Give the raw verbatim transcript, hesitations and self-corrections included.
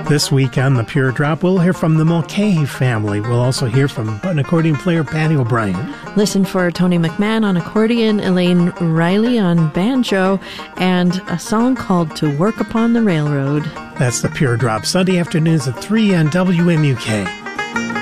This week on The Pure Drop, we'll hear from the Mulcahy family. We'll also hear from button accordion player Patty O'Brien. Listen for Tony McMahon on accordion, Elaine Riley on banjo, and a song called To Work Upon the Railroad. That's The Pure Drop, Sunday afternoons at three on W M U K.